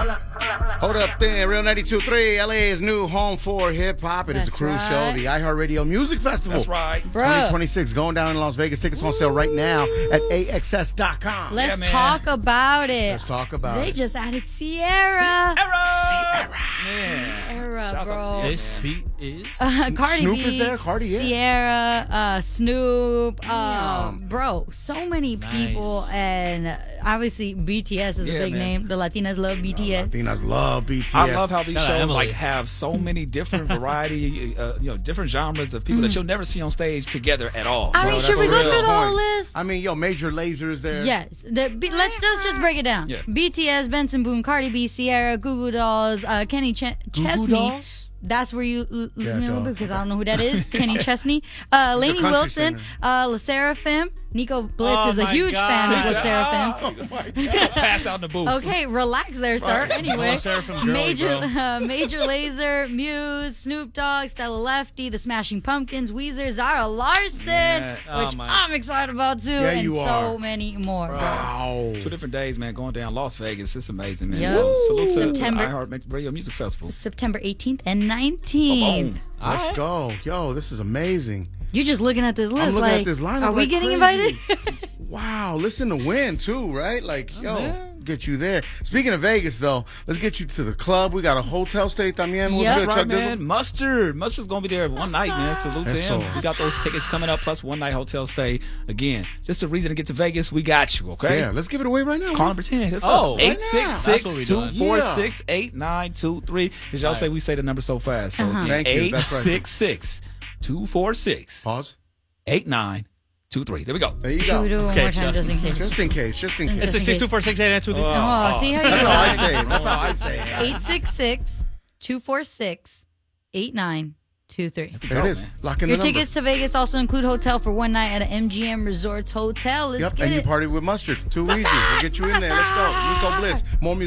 Hold up there, Real 92.3, LA's new home for hip-hop. It is a That's cruise show, right. the iHeartRadio Music Festival. That's right. Bruh. 2026, going down in Las Vegas. Tickets on sale right now at AXS.com. Let's man. talk about it. Let's talk about They it. just added Sierra. Yeah. Sierra, Shout out to bro. Sierra. This beat is. Cardi Snoop B, is there? Cardi, yeah. Sierra, Snoop, Damn. bro, so many Nice. people, and obviously BTS is a Yeah, big man. name. The Latinas love BTS. Latinas love BTS. I love how these Shout out shows Emily. have so many different variety, different genres of people that you'll never see on stage together at all. I So mean, that's should we a go real through the point. whole list? I mean, Major Laser's there. Yes. Let's just break it down. Yeah. BTS, Benson Boone, Cardi B, Sierra, Goo Goo Dolls, Kenny Chesney. Dolls? That's where you lose me a little go. bit because I don't know who that is. Kenny Chesney, Lainey country Wilson, singer. LE SSERAFIM. Nico Blitz Oh is a my huge fan of God. LE SSERAFIM. Oh, my God. Pass out in the booth. Okay, relax there, sir. Anyway, LE SSERAFIM girly, Major bro. Major Lazer, Muse, Snoop Dogg, Stella Lefty, The Smashing Pumpkins, Weezer, Zara Larson, Yeah. Oh, which my. I'm excited about too, Yeah, and you so are. many more. Wow. 2 different days, man, going down Las Vegas. It's amazing, man. Yeah. So salute to September. the iHeartRadio Music Festival. September 18th and 19th. Boom. Let's go. Yo, this is amazing. You're just looking at this list. looking like, at this lineup are we like getting crazy. invited? Wow, listen to Win too, right? Like, man. get you there. Speaking of Vegas, though, let's get you to the club. We got a hotel stay también. What's Yep. good, That's Chuck right, man. Dizzle? Mustard's gonna be there one night, man. Salute to him. Eso. We got those tickets coming up, plus one night hotel stay. Again, just a reason to get to Vegas. We got you, okay? Yeah, let's give it away right now. Call and pretend. That's Oh, up. right now. That's what we doing. 866-246-8923. Because y'all say we say the number so fast. So again, Thank you. That's right. 866-246-8923. There we go. There you Should we do go. it one Okay, more time Chuck. just in case? Just in case. Just in It's case. 662468923. Oh, see how you That's do how I it? say it. That's how I say it. 866-246-8923. There it is. Lock in Your the number. tickets to Vegas also include hotel for one night at an MGM Resorts Hotel. Let's Yep, get and you it. party with Mustard. Too easy. We'll get you in there. Let's go. Nico Blitz. More music.